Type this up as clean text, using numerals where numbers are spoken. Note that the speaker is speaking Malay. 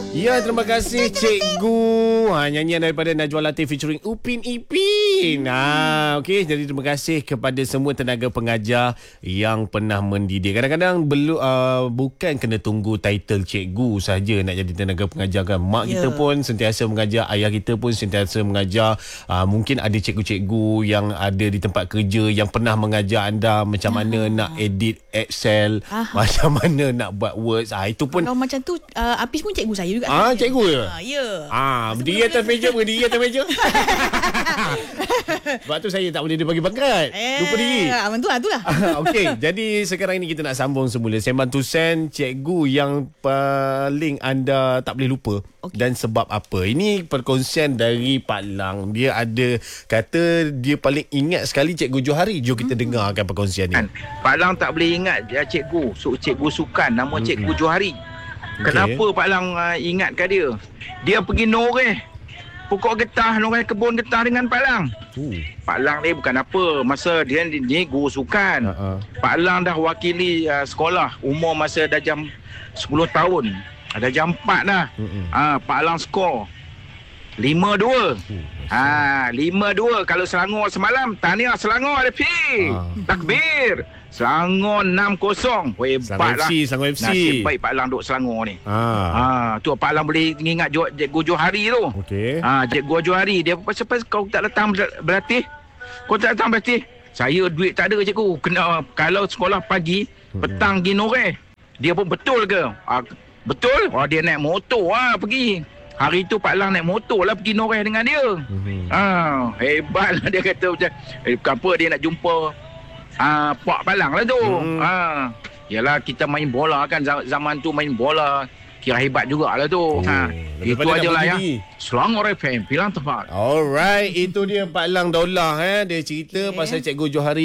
Ya, terima kasih Cikgu. Nyanyian daripada Najwa Latif featuring Upin Ipin. Okey, jadi terima kasih kepada semua tenaga pengajar yang pernah mendidik. Kadang-kadang bukan kena tunggu title cikgu saja nak jadi tenaga pengajar kan. Mak kita pun sentiasa mengajar, ayah kita pun sentiasa mengajar. Mungkin ada cikgu-cikgu yang ada di tempat kerja yang pernah mengajar anda macam mana nak edit Excel, macam mana nak buat Words. Itu pun kalau macam tu Apis pun cikgu saya juga. Cikgu ya? Ya. Berdiri atas meja. Sebab tu saya tak boleh dia bagi pangkat. Lupa diri. Itulah. Okey, jadi sekarang ini kita nak sambung semula Sembang Tusen, cikgu yang paling anda tak boleh lupa dan sebab apa. Ini perkongsian dari Pak Lang. Dia ada kata dia paling ingat sekali Cikgu Johari. Jom kita dengarkan perkongsian ni. Pak Lang tak boleh ingat cikgu. Cikgu sukan nama Cikgu Johari. Kenapa Pak Lang ingatkan dia? Dia pergi noreh pokok getah, noreh kebun getah dengan Pak Lang. Pak Lang ni bukan apa, masa dia ni guru sukan. Pak Lang dah wakili sekolah umur masa dah jam 10 tahun. Dah jam 4 dah. Pak Lang skor 5-2. 5-2. Kalau Selangor semalam, tahniah Selangor ada takbir. Selangor 6-0. Hebat lah. Selangor FC. Nasib baik Pak Lang duduk Selangor ni. Tu Pak Lang boleh ingat Cikgu Johari tu. Cikgu Johari dia pasal kau tak datang berlatih. Saya duit tak ada cikgu. Kena kalau sekolah pagi, petang pergi noreh. Dia pun betul ke? Betul? Dia naik motor pergi. Hari tu Pak Lang naik motor lah pergi noreh dengan dia. Hebat lah dia kata macam apa dia nak jumpa Pak Palang lah tu. Yalah kita main bola kan, zaman tu main bola kira hebat jugalah tu. Itu aja lah ya. Selangor FM, pilihan tepat. Alright, itu dia Pak Lang Daulah. Dia cerita pasal Cikgu Johari.